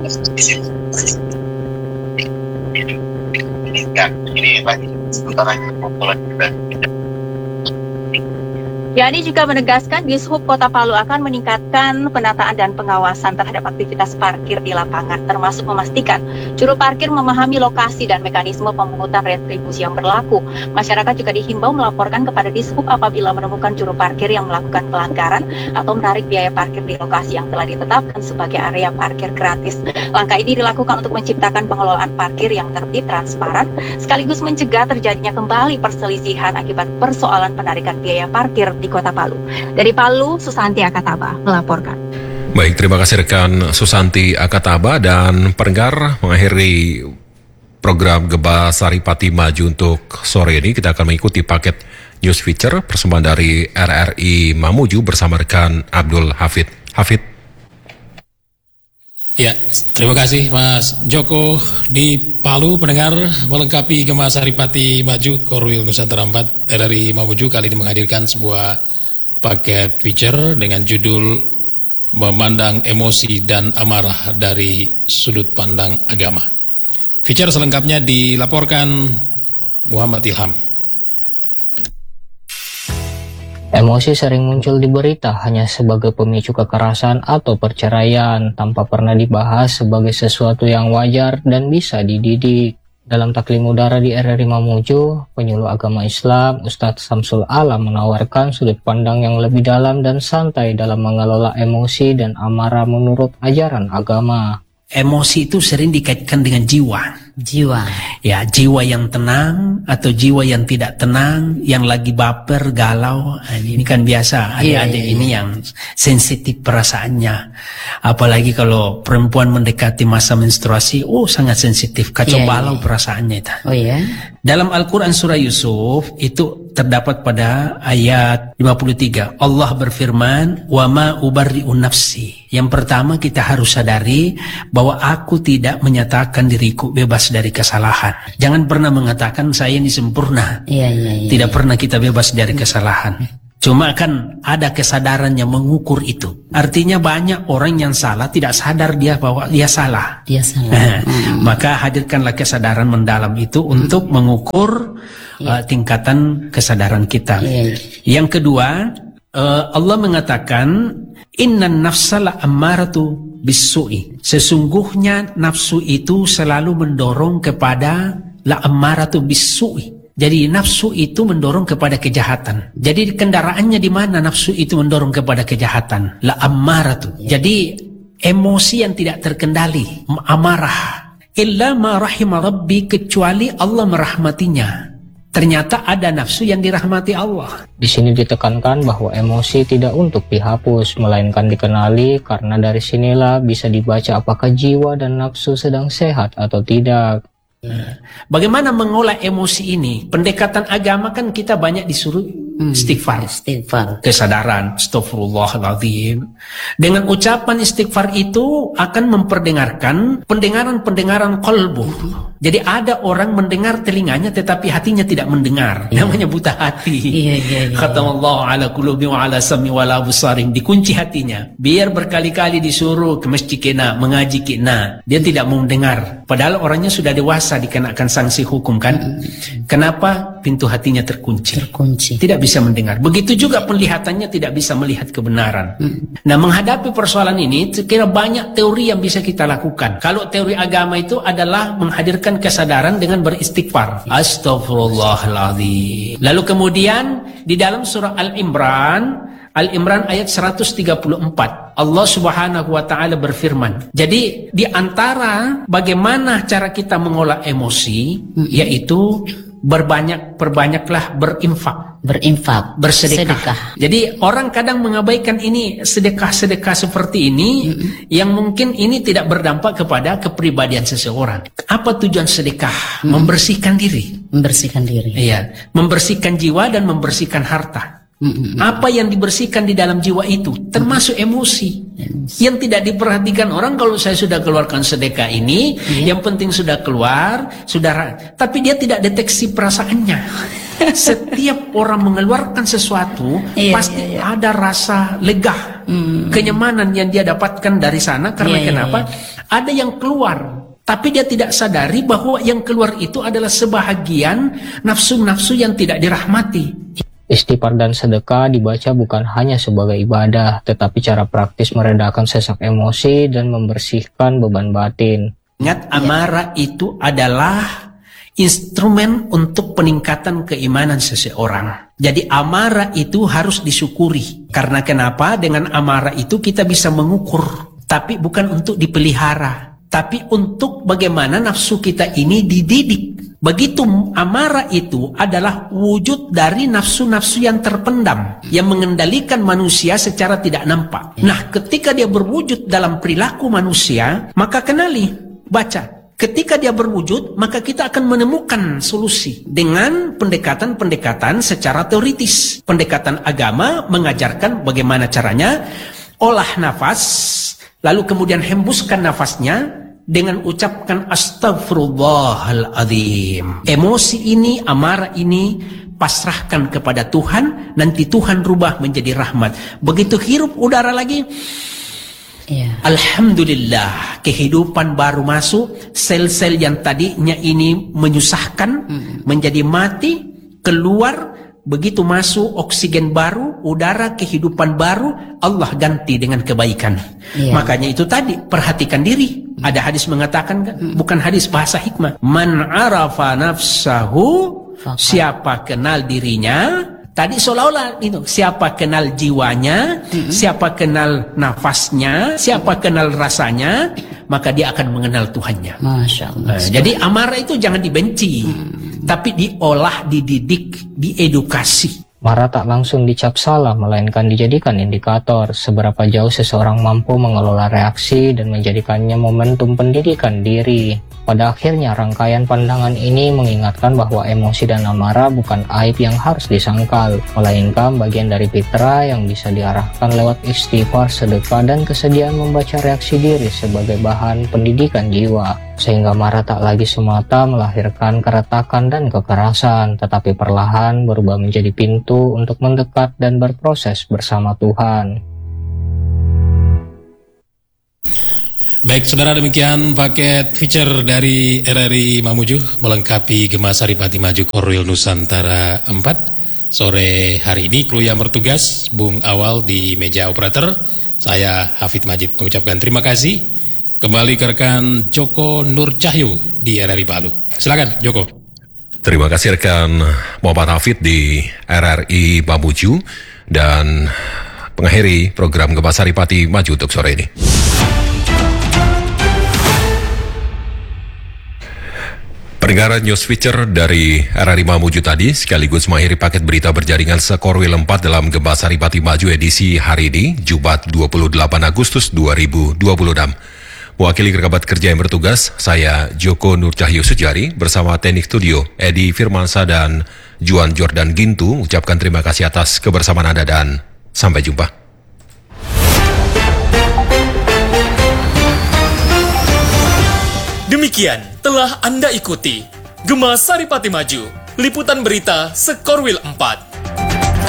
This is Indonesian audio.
Ini lagi sementara kita. Yani juga menegaskan Dishub Kota Palu akan meningkatkan penataan dan pengawasan terhadap aktivitas parkir di lapangan, termasuk memastikan juru parkir memahami lokasi dan mekanisme pemungutan retribusi yang berlaku. Masyarakat juga dihimbau melaporkan kepada Dishub apabila menemukan juru parkir yang melakukan pelanggaran atau menarik biaya parkir di lokasi yang telah ditetapkan sebagai area parkir gratis. Langkah ini dilakukan untuk menciptakan pengelolaan parkir yang tertib, transparan, sekaligus mencegah terjadinya kembali perselisihan akibat persoalan penarikan biaya parkir di Kota Palu. Dari Palu, Susanti Akataba melaporkan. Baik, terima kasih rekan Susanti Akataba. Dan pendengar, mengakhiri program Geba Saripati Maju untuk sore ini, kita akan mengikuti paket News Feature persembahan dari RRI Mamuju bersama rekan Abdul Hafid. Hafid. Ya, terima kasih Mas Joko. Di Palu, pendengar, melengkapi Gema Saripati Maju Korwil Nusantara 4 RRI Mamuju kali ini menghadirkan sebuah paket feature dengan judul Memandang Emosi dan Amarah dari Sudut Pandang Agama. Feature selengkapnya dilaporkan Muhammad Ilham. Emosi sering muncul di berita hanya sebagai pemicu kekerasan atau perceraian tanpa pernah dibahas sebagai sesuatu yang wajar dan bisa dididik. Dalam taklim udara di RRI Mamuju, penyuluh agama Islam Ustadz Samsul Alam menawarkan sudut pandang yang lebih dalam dan santai dalam mengelola emosi dan amarah menurut ajaran agama. Emosi itu sering dikaitkan dengan jiwa. Ya, jiwa yang tenang atau jiwa yang tidak tenang, yang lagi baper, galau. Ini kan biasa, adik-adik ini yang sensitif perasaannya. Apalagi kalau perempuan mendekati masa menstruasi, sangat sensitif, kacau balau perasaannya itu. Dalam Al-Quran surah Yusuf itu terdapat pada ayat 53. Allah berfirman, "Wa ma ubarri'u nafsi." Yang pertama kita harus sadari bahwa aku tidak menyatakan diriku bebas dari kesalahan. Jangan pernah mengatakan saya ini sempurna. Tidak pernah kita bebas dari kesalahan. Cuma kan ada kesadaran yang mengukur itu. Artinya banyak orang yang salah tidak sadar dia bahwa dia salah. Maka hadirkanlah kesadaran mendalam itu untuk mengukur tingkatan kesadaran kita. Yang kedua, Allah mengatakan innan nafsa la'ammaratu bis-su'i. Sesungguhnya nafsu itu selalu mendorong kepada la'ammaratu bis-su'i. Jadi nafsu itu mendorong kepada kejahatan. Jadi kendaraannya di mana nafsu itu mendorong kepada kejahatan? La'ammaratu. Jadi emosi yang tidak terkendali, amarah. Illa ma rahima rabbi, kecuali Allah merahmatinya. Ternyata ada nafsu yang dirahmati Allah. Di sini ditekankan bahwa emosi tidak untuk dihapus, melainkan dikenali, karena dari sinilah bisa dibaca apakah jiwa dan nafsu sedang sehat atau tidak. Bagaimana mengolah emosi ini? Pendekatan agama kan kita banyak disuruh istighfar. Kesadaran, astagfirullahaladzim. Dengan ucapan istighfar itu akan memperdengarkan pendengaran-pendengaran qalbu. Jadi ada orang mendengar telinganya tetapi hatinya tidak mendengar. Namanya buta hati. Khatamallahu ala qulubi wa ala sam'i wa ala absarin. Dikunci hatinya. Biar berkali-kali disuruh ke masjid kena, mengaji kena, dia tidak mau mendengar. Padahal orangnya sudah dewasa dikenakan sanksi hukum kan. Kenapa? Pintu hatinya terkunci. Tidak bisa mendengar. Begitu juga penglihatannya tidak bisa melihat kebenaran. Nah, menghadapi persoalan ini kira banyak teori yang bisa kita lakukan. Kalau teori agama itu adalah menghadirkan kesadaran dengan beristighfar. Astagfirullahaladzim. Lalu kemudian di dalam surah Al-Imran ayat 134, Allah Subhanahu wa taala berfirman. Jadi di antara bagaimana cara kita mengolah emosi, yaitu perbanyaklah berinfak, bersedekah. Jadi orang kadang mengabaikan ini, sedekah-sedekah seperti ini yang mungkin ini tidak berdampak kepada kepribadian seseorang. Apa tujuan sedekah? Membersihkan diri. Iya, membersihkan jiwa dan membersihkan harta. Apa yang dibersihkan di dalam jiwa itu termasuk emosi yang tidak diperhatikan orang. Kalau saya sudah keluarkan sedekah ini, yang penting sudah keluar, tapi dia tidak deteksi perasaannya. Setiap orang mengeluarkan sesuatu pasti ada rasa lega, kenyamanan yang dia dapatkan dari sana. Karena kenapa? Ada yang keluar, tapi dia tidak sadari bahwa yang keluar itu adalah sebahagian nafsu-nafsu yang tidak dirahmati. Istighfar dan sedekah dibaca bukan hanya sebagai ibadah, tetapi cara praktis meredakan sesak emosi dan membersihkan beban batin. Ingat, amarah itu adalah instrumen untuk peningkatan keimanan seseorang. Jadi amarah itu harus disyukuri. Karena kenapa? Dengan amarah itu kita bisa mengukur, tapi bukan untuk dipelihara, tapi untuk bagaimana nafsu kita ini dididik. Begitu amarah itu adalah wujud dari nafsu-nafsu yang terpendam, yang mengendalikan manusia secara tidak nampak. Nah, ketika dia berwujud dalam perilaku manusia, maka kenali, baca. Ketika dia berwujud, maka kita akan menemukan solusi dengan pendekatan-pendekatan secara teoritis. Pendekatan agama mengajarkan bagaimana caranya olah nafas, lalu kemudian hembuskan nafasnya dengan ucapkan astagfirullahaladzim. Emosi ini, amarah ini pasrahkan kepada Tuhan, nanti Tuhan rubah menjadi rahmat. Begitu hirup udara lagi, alhamdulillah, kehidupan baru masuk. Sel-sel yang tadinya ini menyusahkan menjadi mati, keluar. Begitu masuk oksigen baru, udara, kehidupan baru, Allah ganti dengan kebaikan. Makanya itu tadi, perhatikan diri. Ada hadis mengatakan, bukan hadis, bahasa hikmah. Man arafa nafsahu, siapa kenal dirinya. Tadi seolah-olah itu, siapa kenal jiwanya, siapa kenal nafasnya, siapa kenal rasanya, maka dia akan mengenal Tuhannya. Masya Allah. Jadi amarah itu jangan dibenci, tapi diolah, dididik, diedukasi. Marah tak langsung dicap salah, melainkan dijadikan indikator seberapa jauh seseorang mampu mengelola reaksi dan menjadikannya momentum pendidikan diri. Pada akhirnya, rangkaian pandangan ini mengingatkan bahwa emosi dan amarah bukan aib yang harus disangkal, melainkan bagian dari fitrah yang bisa diarahkan lewat istighfar, sedekah, dan kesediaan membaca reaksi diri sebagai bahan pendidikan jiwa. Sehingga marah tak lagi semata melahirkan keretakan dan kekerasan, tetapi perlahan berubah menjadi pintu untuk mendekat dan berproses bersama Tuhan. Baik, saudara, demikian paket feature dari RRI Mamuju melengkapi Gema Saripati Maju Korwil Nusantara 4 sore hari ini. Kru yang bertugas, Bung Awal di meja operator, saya Hafid Majid mengucapkan terima kasih. Kembali ke rekan Joko Nur Cahyo di RRI Palu. Silakan, Joko. Terima kasih rekan Muhammad Hafid di RRI Mamuju dan mengakhiri program Gema Saripati Maju untuk sore ini. Pendengar news feature dari RRI Mamuju tadi sekaligus mengakhiri paket berita berjaringan Sekorwil 4 dalam Gema Saripati Maju edisi hari ini, Jumat 28 Agustus 2026. Mewakili kerabat kerja yang bertugas, saya Joko Nur Cahyo Sujari bersama teknik studio Edi Firmansa dan Juan Jordan Gintu ucapkan terima kasih atas kebersamaan Anda dan sampai jumpa. Demikian telah Anda ikuti Gema Saripati Maju, liputan berita Sekorwil 4.